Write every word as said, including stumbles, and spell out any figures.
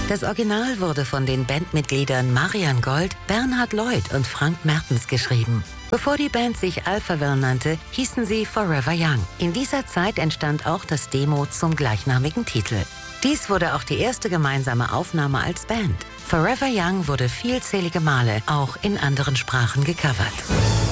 Das Original wurde von den Bandmitgliedern Marian Gold, Bernhard Lloyd und Frank Mertens geschrieben. Bevor die Band sich Alphaville nannte, hießen sie Forever Young. In dieser Zeit entstand auch das Demo zum gleichnamigen Titel. Dies wurde auch die erste gemeinsame Aufnahme als Band. Forever Young wurde vielzählige Male auch in anderen Sprachen gecovert.